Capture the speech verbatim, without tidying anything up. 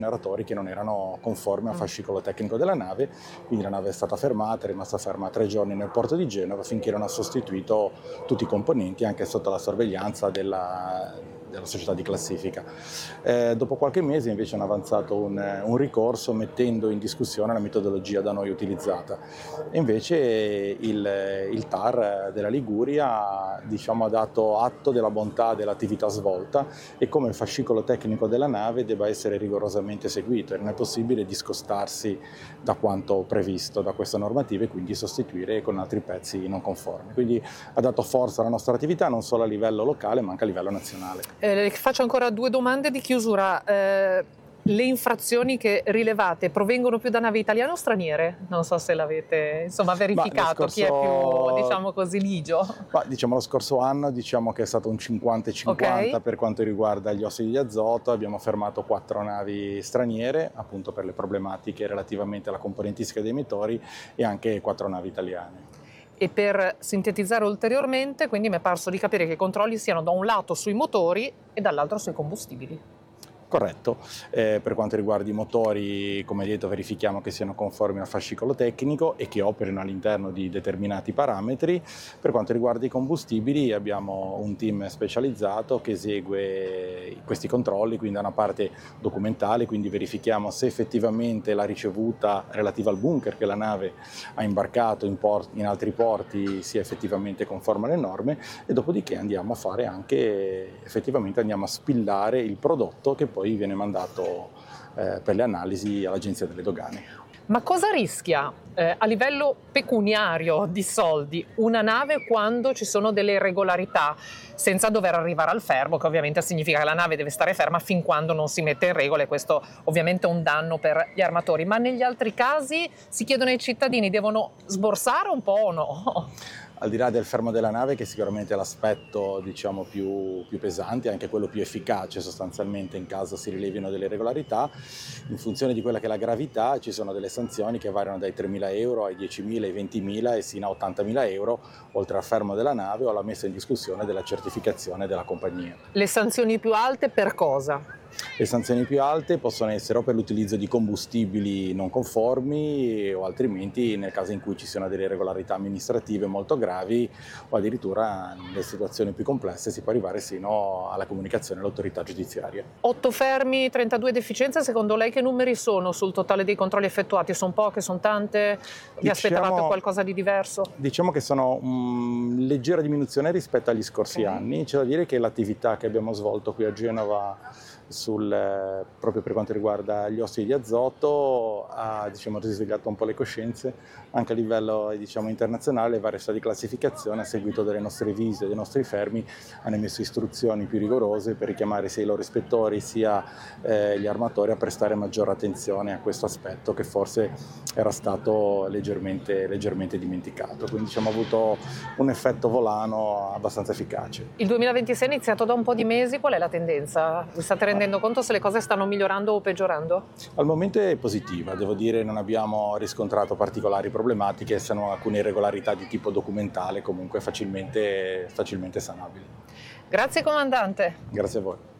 generatori che non erano conformi al fascicolo tecnico della nave, quindi la nave è stata fermata, è rimasta ferma tre giorni nel porto di Genova finché non ha sostituito tutti i componenti anche sotto la sorveglianza della, della società di classifica. Eh, dopo qualche mese invece hanno avanzato un, un ricorso mettendo in discussione la metodologia da noi utilizzata e invece il, il T A R della Liguria diciamo, ha dato atto della bontà dell'attività svolta e come il fascicolo tecnico della nave debba essere rigorosamente seguito e non è possibile discostarsi da quanto previsto da questa normativa e quindi sostituire con altri pezzi non conformi. Quindi ha dato forza alla nostra attività non solo a livello locale ma anche a livello nazionale. Eh, faccio ancora due domande di chiusura. Eh, le infrazioni che rilevate provengono più da navi italiane o straniere? Non so se l'avete insomma verificato, scorso... chi è più diciamo così ligio? Ma, diciamo lo scorso anno diciamo che è stato un cinquanta e cinquanta okay. Per quanto riguarda gli ossidi di azoto, abbiamo fermato quattro navi straniere appunto per le problematiche relativamente alla componentistica dei motori e anche quattro navi italiane. E per sintetizzare ulteriormente, quindi mi è parso di capire che i controlli siano da un lato sui motori e dall'altro sui combustibili. Corretto, eh, per quanto riguarda i motori, come detto, verifichiamo che siano conformi al fascicolo tecnico e che operino all'interno di determinati parametri. Per quanto riguarda i combustibili abbiamo un team specializzato che esegue questi controlli, quindi da una parte documentale, quindi verifichiamo se effettivamente la ricevuta relativa al bunker che la nave ha imbarcato in, port- in altri porti sia effettivamente conforme alle norme e dopodiché andiamo a fare anche, effettivamente andiamo a spillare il prodotto che poi poi viene mandato eh, per le analisi all'Agenzia delle Dogane. Ma cosa rischia eh, a livello pecuniario di soldi una nave quando ci sono delle irregolarità senza dover arrivare al fermo, che ovviamente significa che la nave deve stare ferma fin quando non si mette in regola e questo ovviamente è un danno per gli armatori, ma negli altri casi si chiedono ai cittadini, devono sborsare un po' o no? Al di là del fermo della nave, che sicuramente è l'aspetto diciamo, più, più pesante, anche quello più efficace sostanzialmente in caso si rilevino delle irregolarità, in funzione di quella che è la gravità ci sono delle sanzioni che variano dai tremila euro ai diecimila, ai ventimila e sino a ottantamila euro, oltre al fermo della nave o alla messa in discussione della certificazione della compagnia. Le sanzioni più alte per cosa? Le sanzioni più alte possono essere o per l'utilizzo di combustibili non conformi o altrimenti nel caso in cui ci siano delle irregolarità amministrative molto gravi o addirittura nelle situazioni più complesse si può arrivare sino alla comunicazione all'autorità giudiziaria. otto fermi, trentadue deficienze, secondo lei che numeri sono sul totale dei controlli effettuati? Sono poche, sono tante? Vi diciamo, aspettavate qualcosa di diverso? Diciamo che sono una leggera diminuzione rispetto agli scorsi okay. anni, c'è da dire che l'attività che abbiamo svolto qui a Genova Sul, eh, proprio per quanto riguarda gli ossidi di azoto ha diciamo, risvegliato un po' le coscienze anche a livello diciamo, internazionale. Le varie società di classificazione a seguito delle nostre visite, dei nostri fermi hanno emesso istruzioni più rigorose per richiamare sia i loro ispettori sia eh, gli armatori a prestare maggiore attenzione a questo aspetto che forse era stato leggermente, leggermente dimenticato, quindi diciamo, ha avuto un effetto volano abbastanza efficace. Il duemilaventisei è iniziato da un po' di mesi, qual è la tendenza? Vi state rendendo rendendo conto se le cose stanno migliorando o peggiorando? Al momento è positiva, devo dire non abbiamo riscontrato particolari problematiche, se non alcune irregolarità di tipo documentale comunque facilmente, facilmente sanabili. Grazie comandante. Grazie a voi.